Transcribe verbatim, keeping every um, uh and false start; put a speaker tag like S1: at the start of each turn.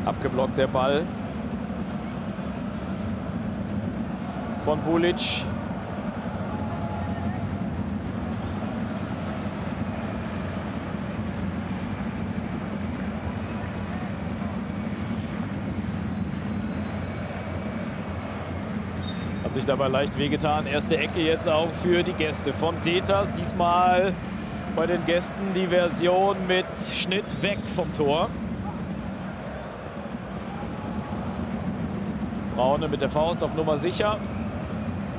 S1: Abgeblockt der Ball von Bulic. Hat sich dabei leicht wehgetan. Erste Ecke jetzt auch für die Gäste von Deters. Diesmal bei den Gästen die Version mit Schnitt weg vom Tor. Braune mit der Faust auf Nummer sicher.